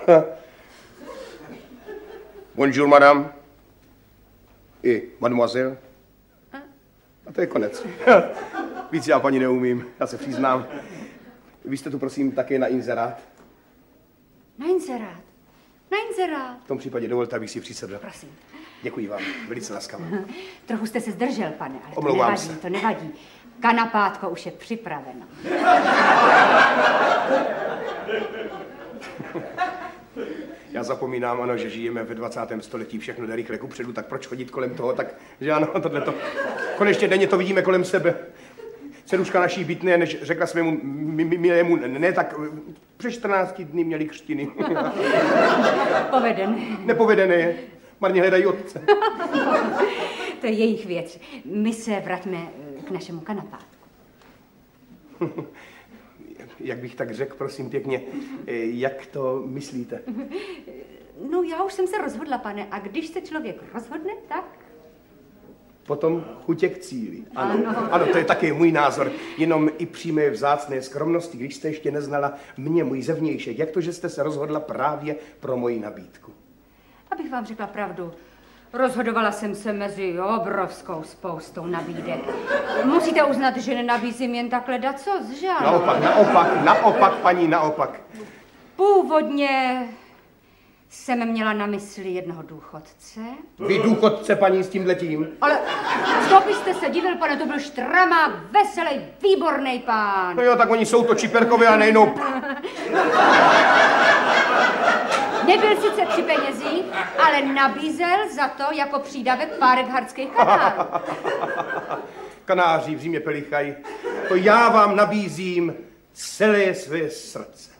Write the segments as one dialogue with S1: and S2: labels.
S1: Bonjour, madame. I mademoiselle. A to je konec. Víc já, paní, neumím, já se přiznám. Vy jste tu, prosím, také na inzerát?
S2: Na inzerát? Na inzerát.
S1: V tom případě dovolte, abych si přisedl.
S2: Prosím.
S1: Děkuji vám, velice laskavě.
S2: Trochu jste se zdržel, pane, ale
S1: omlouvám
S2: se. To nevadí. Kanapátko už je připraveno.
S1: Já zapomínám, ano, že žijeme ve 20. století, všechno jde rychle kupředu, tak proč chodit kolem toho, tak, že ano, tohleto. Konečně denně to vidíme kolem sebe. Dceruška naší bytné, než řekla svému milému ne, tak před 14 dny měli křtiny.
S2: Povedené.
S1: Nepovedené je. Marně hledají otce.
S2: To je jejich věc. My se vraťme k našemu kanapátku.
S1: Jak bych tak řekl, prosím pěkně, jak to myslíte?
S2: No, já už jsem se rozhodla, pane, a když se člověk rozhodne, tak...
S1: Potom chutě k cíli. Ano, to je také můj názor. Jenom i při mé vzácné skromnosti, když jste ještě neznala mě, můj zevnějšek, jak to, že jste se rozhodla právě pro moji nabídku?
S2: Abych vám řekla pravdu, rozhodovala jsem se mezi obrovskou spoustou nabídek. Musíte uznat, že nenabízím jen takhle dacos, že ano?
S1: Naopak, paní, naopak.
S2: Původně jsem měla na mysli jednoho důchodce.
S1: Vy důchodce, paní, s tímhletím?
S2: Ale co byste se divil, pane, to byl štramák, veselý, výborný pán.
S1: No jo, tak oni jsou to čiperkové a nejenom.
S2: Nebyl sice při penězích, ale nabízel za to jako přídavek párek hardských kanárů.
S1: Kanáři v zimě pelichají. To já vám nabízím celé své srdce.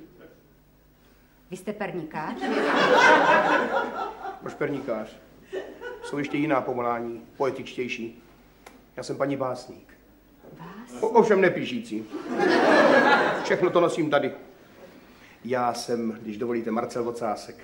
S2: Vy jste perníkář?
S1: Proč perníkář? Jsou ještě jiná povolání, poetičtější. Já jsem paní básník. Ovšem nepíšící. Všechno to nosím tady. Já jsem, když dovolíte, Marcel Vocásek.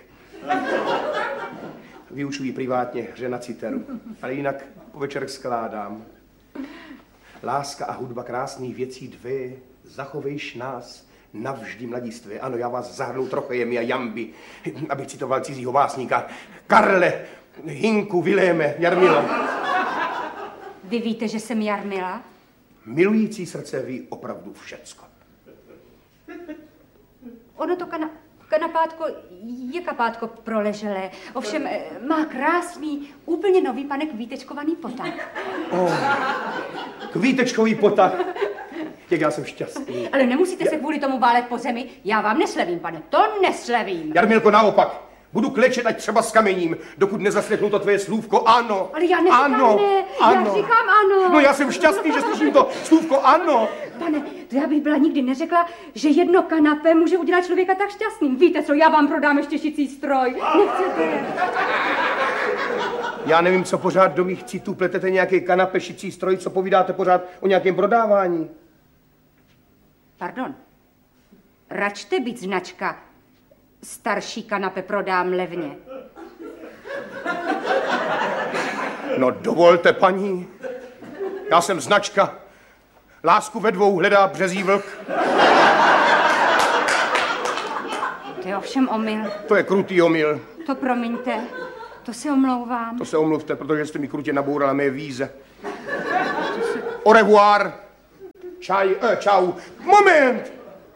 S1: Vyučuji privátně hře na citeru, ale jinak po večerech skládám. Láska a hudba krásných věcí dvě, zachovejš nás navždy mladistvé. Ano, já vás zahrnu trochejem a jamby, abych citoval cizího básníka. Karle, Hinku, Viléme, Jarmila.
S2: Vy víte, že jsem Jarmila?
S1: Milující srdce ví opravdu všecko.
S2: Ono to kanapátko je kapátko proleželé. Ovšem má krásný, úplně nový, pane, kvítečkovaný potah.
S1: Kvítečkový potah. Jak já jsem šťastný.
S2: Ale nemusíte se kvůli tomu válet po zemi. Já vám neslevím, pane, to neslevím.
S1: Jarmilko, naopak. Budu klečet, ať třeba s kamením, dokud nezaslechnu to tvoje slůvko ano.
S2: Ale já neříkám
S1: ano,
S2: ne,
S1: ano.
S2: Já říkám ano.
S1: No já jsem šťastný, že slyším to slůvko ano.
S2: Pane, to já bych byla nikdy neřekla, že jedno kanapé může udělat člověka tak šťastným. Víte co, já vám prodám ještě šicí stroj. Nechcete?
S1: Já nevím, co pořád do mých citů pletete nějaký kanapé, šicí stroj, co povídáte pořád o nějakém prodávání.
S2: Pardon. Račte být značka. Starší kanape prodám levně.
S1: No dovolte, paní. Já jsem značka. Lásku ve dvou hledá březí vlk.
S2: To je ovšem omyl.
S1: To je krutý omyl.
S2: To promiňte, to se omlouvám.
S1: To se omluvte, protože jste mi krutě nabourala mé víze. Au revoir. Čau. Moment!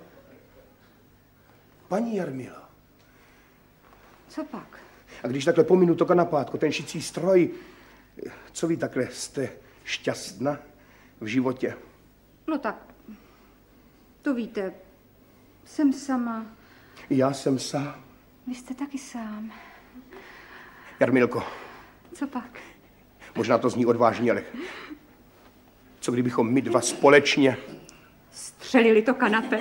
S1: Paní Jarmila.
S2: Co pak?
S1: A když takhle pominu to kanapátko, ten šicí stroj, co vy takhle jste šťastná v životě?
S2: No tak, to víte, jsem sama.
S1: Já jsem sám.
S2: Vy jste taky sám.
S1: Jarmilko.
S2: Co pak?
S1: Možná to zní odvážně, ale co kdybychom my dva společně
S2: střelili to kanape?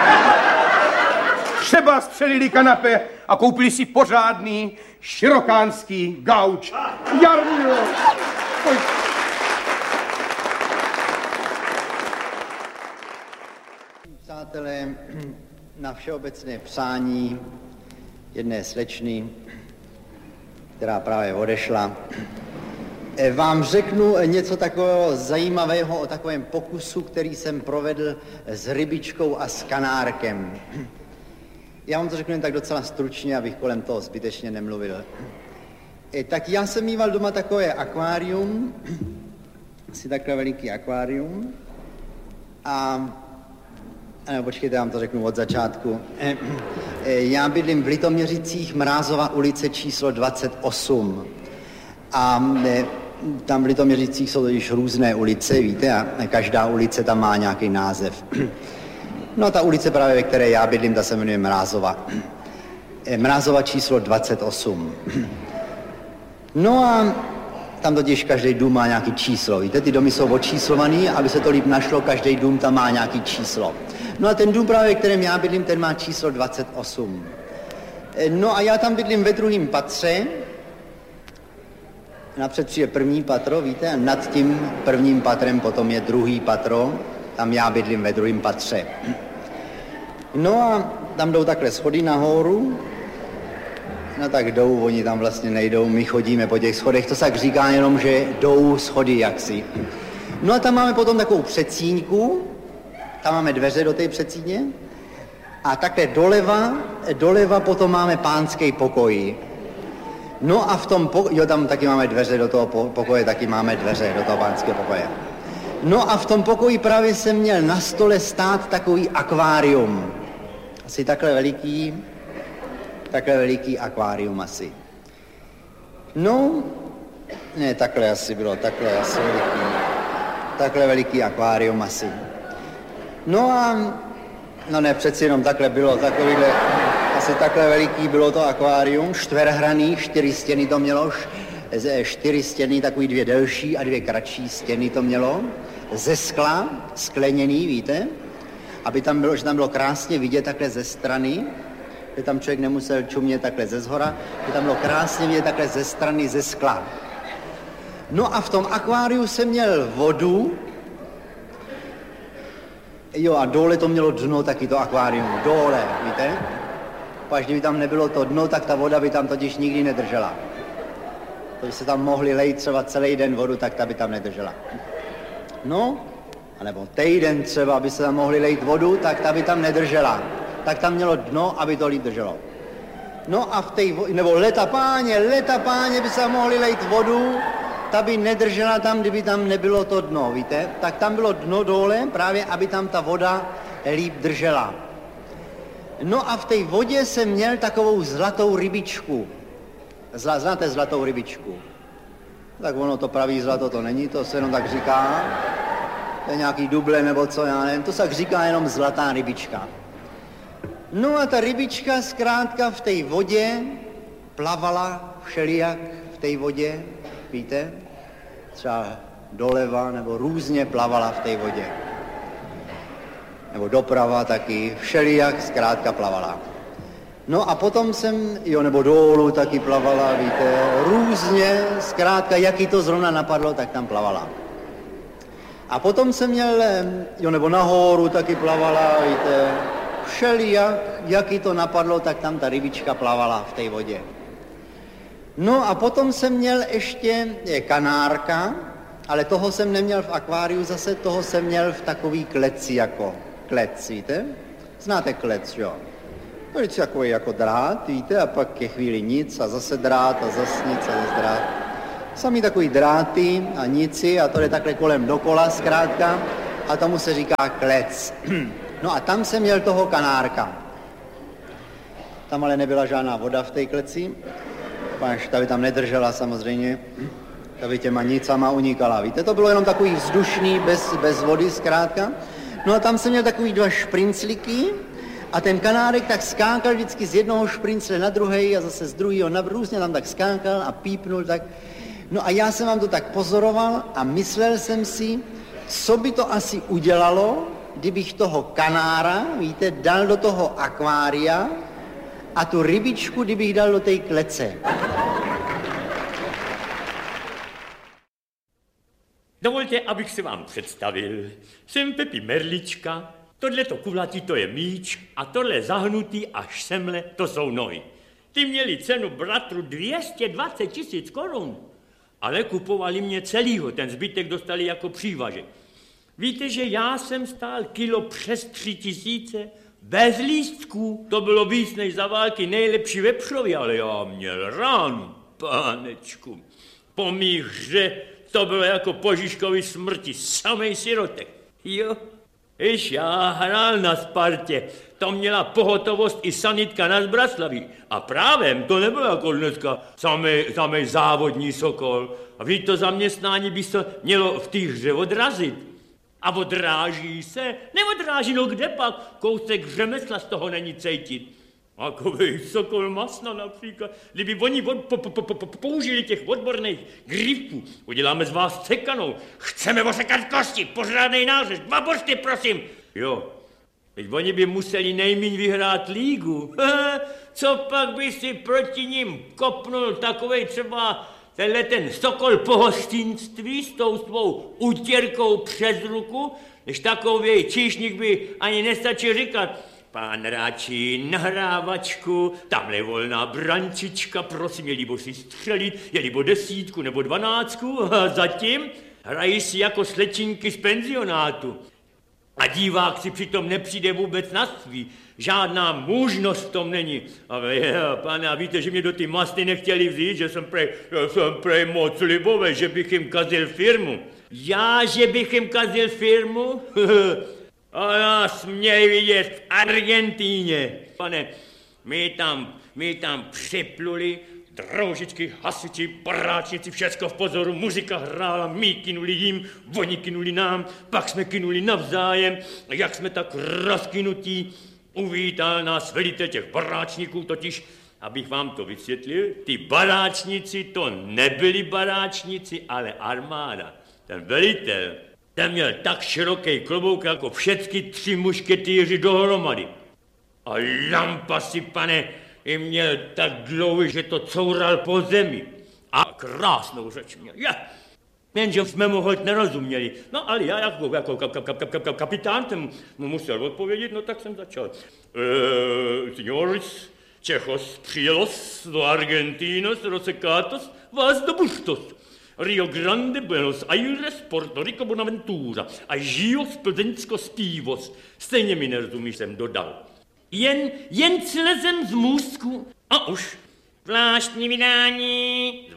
S1: Třeba střelili kanapé a koupili si pořádný širokánský gauč. Jarmilo!
S3: Přátelé, na všeobecné přání jedné slečny, která právě odešla, vám řeknu něco takového zajímavého o takovém pokusu, který jsem provedl s rybičkou a s kanárkem. Já vám to řeknu jen tak docela stručně, abych kolem toho zbytečně nemluvil. Tak já jsem mýval doma takové akvárium, asi takhle veliký akvárium. Počkejte, já vám to řeknu od začátku. Já bydlím v Litoměřicích, Mrázova ulice číslo 28. A tam v Litoměřicích jsou totiž různé ulice, víte, a každá ulice tam má nějaký název. No a ta ulice právě, ve které já bydlím, ta se jmenuje Mrázova. Mrázova číslo 28. No a tam totiž každý dům má nějaký číslo, víte, ty domy jsou očíslovaný, aby se to líp našlo, každý dům tam má nějaký číslo. No a ten dům právě, ve kterém já bydlím, ten má číslo 28. No a já tam bydlím ve druhém patře, napřed přijde první patro, víte, a nad tím prvním patrem potom je druhý patro, tam já bydlím ve druhém patře. No a tam jdou takhle schody nahoru, no tak jdou, oni tam vlastně nejdou, my chodíme po těch schodech, to se tak říká jenom, že jdou schody jaksi. No a tam máme potom takovou předsíňku, tam máme dveře do té předsíně a takhle doleva potom máme pánský pokoj. No a v tom pokoji, tam taky máme dveře do toho pokoje, taky máme dveře do toho pánského pokoje. No a v tom pokoji právě jsem měl na stole stát takový akvárium. Asi takhle veliký akvárium asi. No, ne, takhle asi bylo, takhle veliký akvárium asi. No a, no ne, přeci jenom takhle bylo, asi takhle veliký bylo to akvárium, čtverhraný, 4 stěny to mělo, 4 stěny, takový 2 delší a 2 kratší stěny to mělo, ze skla, skleněný, víte, aby tam bylo, že tam bylo krásně vidět takhle ze strany, že tam člověk nemusel čumět takhle ze zhora, že tam bylo krásně vidět takhle ze strany, ze skla. No a v tom akváriu jsem měl vodu, jo a dole to mělo dno, taky to akvárium, dole, víte? Až kdyby tam nebylo to dno, tak ta voda by tam totiž nikdy nedržela. To by se tam mohli lejt třeba celý den vodu, tak ta by tam nedržela. No, anebo týden třeba, aby se tam mohli lejt vodu, tak ta by tam nedržela. Tak tam mělo dno, aby to líp drželo. No a nebo leta páně by se tam mohli lejt vodu, ta by nedržela tam, kdyby tam nebylo to dno, víte? Tak tam bylo dno dole, právě aby tam ta voda líp držela. No a v té vodě jsem měl takovou zlatou rybičku. Znáte zlatou rybičku? Tak ono to pravý zlato to není, to se jenom tak říká. To je nějaký duble nebo co, já nevím, to se tak říká jenom zlatá rybička. No a ta rybička zkrátka v té vodě plavala všelijak v té vodě, víte? Třeba doleva nebo různě plavala v té vodě. Nebo doprava taky, všelijak zkrátka plavala. No a potom jsem, nebo dolů taky plavala, víte, různě, zkrátka, jaký to zrovna napadlo, tak tam plavala. A potom jsem měl, nebo nahoru taky plavala, víte, všelijak, jaký to napadlo, tak tam ta rybička plavala v té vodě. No a potom jsem měl ještě kanárka, ale toho jsem neměl v akváriu, zase toho jsem měl v takový kleci jako klec, víte? Znáte klec, jo? To je takový jako drát, víte, a pak je chvíli nic a zase drát a zase nic a zase drát. Samý takový dráty a nici a to je takhle kolem dokola zkrátka a tomu se říká klec. No a tam jsem měl toho kanárka. Tam ale nebyla žádná voda v té kleci, až ta by tam nedržela samozřejmě, ta by těma nicama unikala. Víte, to bylo jenom takový vzdušný, bez vody zkrátka. No a tam jsem měl takový 2 šprincliky a ten kanárek tak skákal vždycky z jednoho šprincle na druhej a zase z druhého na různě tam tak skákal a pípnul tak. No a já jsem vám to tak pozoroval a myslel jsem si, co by to asi udělalo, kdybych toho kanára, víte, dal do toho akvária a tu rybičku, kdybych dal do té klece.
S4: Dovolte, abych se vám představil. Jsem Pepi Merlička, tohleto kulatý to je míč a tohle zahnutý až semle to jsou nohy. Ty měli cenu bratru 220 000 korun, ale kupovali mě celýho, ten zbytek dostali jako přívažek. Víte, že já jsem stál kilo přes 3 000, Bez lístků. To bylo víc než za války nejlepší vepřově, ale já měl ránu, pánečku. Po mých hře to bylo jako po Žižkově smrti, samej sirotek. Jo, Iš já hrál na Spartě, to měla pohotovost i sanitka na Zbraslaví. A právem to nebylo jako dneska samej závodní sokol. A víc to zaměstnání by se mělo v té hře odrazit. A odráží se, neodráží, no kde pak, kousek řemesla z toho není cejtit. Takovej sokol masna například, kdyby oni použili těch odborných grifů, uděláme z vás cekanou, chceme osekat kosti, pořádnej nářez, 2 borsty, prosím. Jo, teď oni by museli nejmíň vyhrát lígu. Co pak by si proti ním kopnul takovej třeba ten sokol pohostinství s tou svou utěrkou přes ruku, než takovej číšník by ani nestačil říkat: Pán Ráčí, nahrávačku, tamhle volná brančička, prosím, je-libo si střelit, je-libo 10 nebo 12, a zatím hrají si jako slečinky z penzionátu. A divák si přitom nepřijde vůbec na svý. Žádná mužnost v tom není. Ale pane, a víte, že mě do ty masty nechtěli vzít, že jsem prej moc libový, že bych jim kazil firmu. Já, že bych jim kazil firmu? A já směj vidět v Argentíně. Pane, my tam připluli, droužičky, hasiči, baráčnici, všecko v pozoru, muzika hrála, my kynuli jim, oni kynuli nám, pak jsme kynuli navzájem, a jak jsme tak rozkynutí, uvítal nás velitel těch baráčníků, totiž, abych vám to vysvětlil, ty baráčníci to nebyli baráčníci, ale armáda. Ten velitel, ten měl tak široký klobouk jako všechny 3 mušketýři dohromady. A lampasy, pane, i měl tak dlouhý, že to coural po zemi. A krásnou řeč měl. Jenže jsme mu hoď nerozuměli. No ale já jako kapitán jsem mu musel odpovědět, no tak jsem začal. Señores, Čechos, přijelos do Argentinos, rosecatos, vás do Bustos. Rio Grande, Buenos Aires, Puerto Rico, Bonaventura. A žijos, Plzeňsko, Spívos. Stejně mi nerozumíš, jsem dodal. Jen slezem z můstku a už. Zvláštní vydání.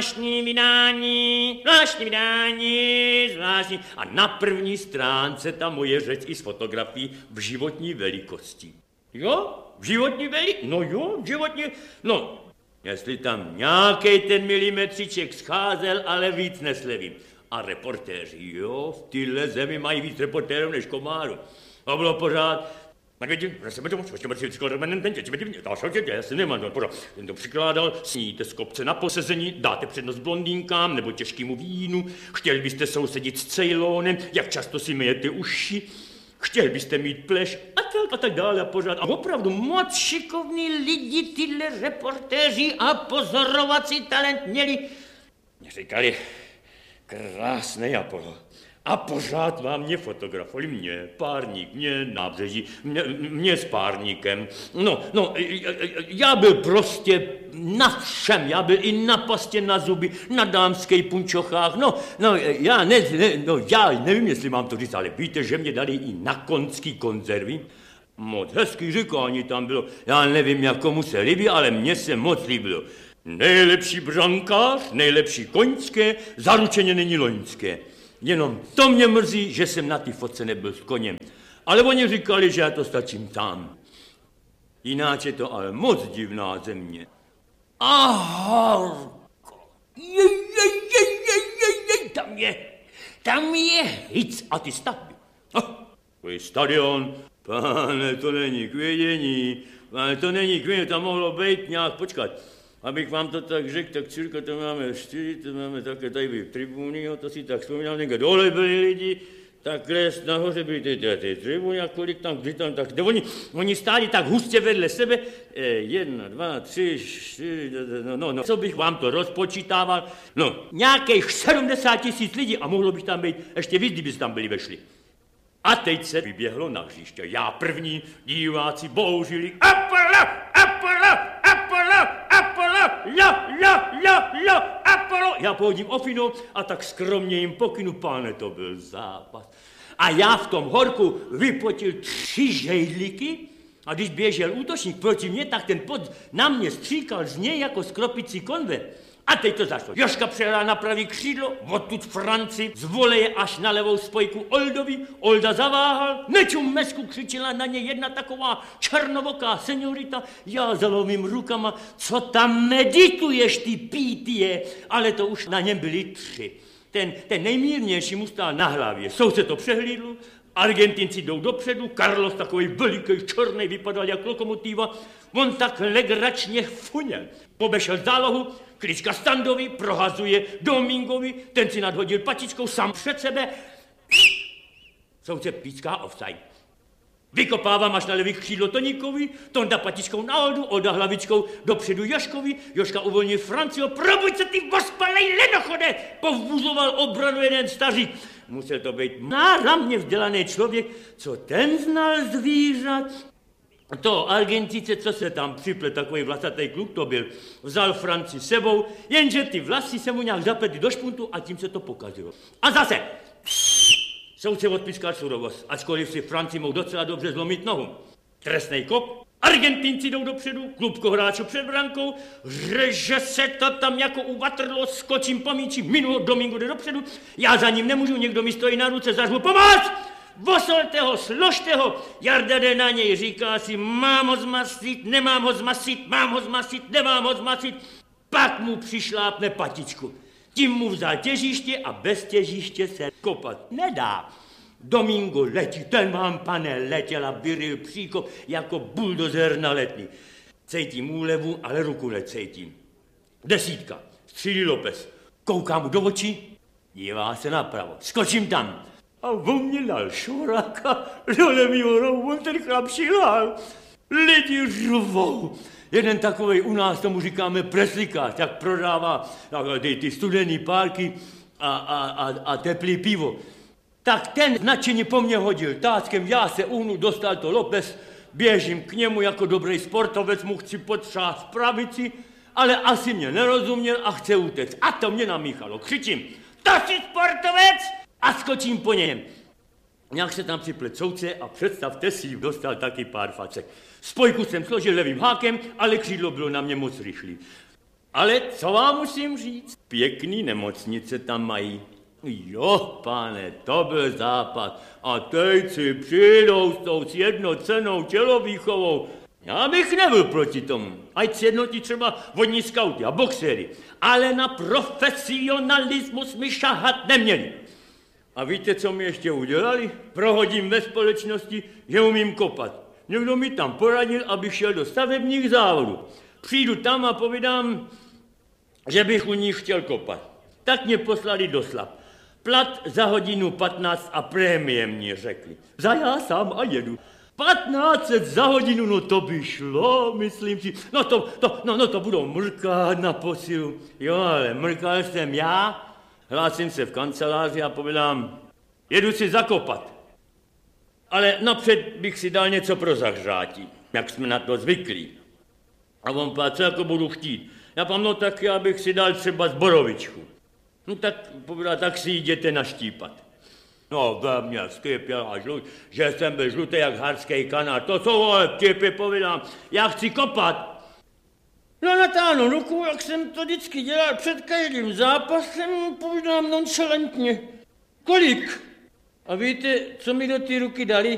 S4: A na první stránce ta moje řeč i s fotografií v životní velikosti. Jo? V životní velikosti? No jo, v životní... No, jestli tam nějaký ten milimetříček scházel, ale víc neslevím. A reportéři, jo, v téhle zemi mají víc reportérů než komárů. A bylo pořád... Já si nemám, ten to přikládal, sníte z kopce na posezení, dáte přednost blondýnkám nebo těžkému vínu, chtěli byste sousedit s Ceylonem, jak často si myjete uši, chtěli byste mít pleš a tak dále a pořád. A opravdu moc šikovní lidi tyhle reportéři a pozorovací talent měli. Mě říkali, krásný Apollo. A pořád vám mě fotografovali, mě párník, mě nábřeží, mě s párníkem. No, já byl prostě na všem, já byl i na pastě na zuby, na dámských punčochách, já nevím, jestli mám to říct, ale víte, že mě dali i na konský konzervy. Moc hezký říkání tam bylo, já nevím, jak komu se líbí, ale mně se moc líbilo. Nejlepší brankář, nejlepší koňské, zaručeně není loňské. Jenom to mě mrzí, že jsem na té fotce nebyl s koněm. Ale oni říkali, že já to stačím sám. Jináč je to ale moc divná země. A horko. Tam je hic a ty stavby. Takový stadion, pane, to není k vidění, tam mohlo být nějak, počkat. Abych vám to tak řekl, tak cirka to máme 4, to máme také tady tribuny, to si tak vzpomínám, někde dole byli lidi, takhle nahoře byly ty tribuny a kolik tam, kdy tam, tak, oni stáli tak hustě vedle sebe, 1, 2, 3, 4, no, co bych vám to rozpočítával, no, nějakých 70 000 lidí a mohlo bych tam být ještě víc, kdyby tam byli vešli. A teď se vyběhlo na hřiště, já první, diváci bouřili, Apollo, Apollo. Já pohodím ofinu a tak skromně jim pokynu, pane, to byl zápas. A já v tom horku vypotil 3 žejdlíky A když běžel útočník proti mně, tak ten pod na mě stříkal z něj jako z kropicí konve. A teď to zašlo. Jožka přehrál na pravý křídlo, odtud Franci, z voleje až na levou spojku Oldovi. Olda zaváhal, nečum mesku, křičela na ně jedna taková černovoká seniorita. Já zalovím rukama, co tam medituješ, ty pítie? Ale to už na něm byli 3. Ten nejmírnější mu stál na hlavě. Soudce to přehlídl, Argentinci jdou dopředu, Carlos takový veliký, černý, vypadal jak lokomotiva. On tak legračně funěl. Pobešel zálohu, klička Standovi, prohazuje Domingovi, ten si nadhodil patičkou sám před sebe. Soudce píská offside. Vykopávám až na levý křídlo Toníkovi, Tonda patičkou na Oldu, Olda hlavičkou dopředu Jožkovi, Jožka uvolnil Franciho, probuď se ty vospalej lenochode, povbuzoval obranu jeden stařík. Musel to být náramně vzdělaný člověk, co ten znal zvířat. To Argentice, co se tam připlet, takový vlasatý kluk to byl, vzal Franci sebou, jenže ty vlasy se mu nějak zapletly do špuntu a tím se to pokazilo. A zase! Soudce odpískal surovost, ačkoliv si Franci mohl docela dobře zlomit nohu. Trestnej kop, Argentinci jdou dopředu, klubko hráčů před brankou, řeže se to tam jako u Waterloo, skočím po míči, minul Domingo jde dopředu, já za ním nemůžu, někdo mi stojí na ruce, zařvu pomoc! Vosolte ho, složte ho, Jarda jde na něj, říká si, mám ho zmasit, nemám ho zmasit, mám ho zmasit, nemám ho zmasit, pak mu přišlápne patičku. Tím mu vzal těžiště a bez těžiště se kopat nedá. Domingo letí, ten vám, pane, letěla, vyril příkop jako buldozer na letní. Cítím úlevu, ale ruku necítím. 10, střílí López. Koukám mu do očí, dívá se napravo, skočím tam. A on mě dal šoráka, dole mýho rohu, on ten chlap šilál. Lidi řvou. Jeden takovej u nás, tomu říkáme preslikář, jak prodává ty studený párky a teplý pivo. Tak ten nadšeně po mně hodil táckem, já se uhnu, dostal to López, běžím k němu jako dobrý sportovec, mu chci potřást pravici, ale asi mě nerozuměl a chce utéct. A to mě namíchalo. Křičím, to jsi sportovec? A skočím po něm. Nějak se tam připlet soudce a představte si, dostal taky pár facek. Spojku jsem složil levým hákem, ale křídlo bylo na mě moc rychlý. Ale co vám musím říct? Pěkný nemocnice tam mají. Jo, pane, to byl západ. A teď si přijdou s tou sjednocenou tělovýchovou. Já bych nebyl proti tomu. Ať sjednotí třeba vodní skauty a boxery. Ale na profesionalismus mi šahat neměli. A víte, co mi ještě udělali? Prohodím ve společnosti, že umím kopat. Někdo mi tam poradil, abych šel do stavebních závodů. Přijdu tam a povídám, že bych u nich chtěl kopat. Tak mě poslali do Slap. Plat za hodinu 15 a prémie mě řekli. Za já sám a jedu. 1500 za hodinu, no to by šlo, myslím si. No to budou mrkat na posilu. Jo, ale mrkal jsem já. Hlásím se v kanceláři a povídám, jedu si zakopat. Ale napřed bych si dal něco pro zahřátí, jak jsme na to zvyklí. A on pá, co jako budu chtít. Já pám, no tak já bych si dal třeba zborovičku. No tak povídá, tak si jděte naštípat. No ve mně skypěl a že jsem byl žlutý jak harský kanál. To jsou ale vtipy, povídám, já chci kopat. No natáhnu ruku, jak jsem to vždycky dělal před každým zápasem, povídám nonchalantně. Kolik? A víte, co mi do té ruky dali?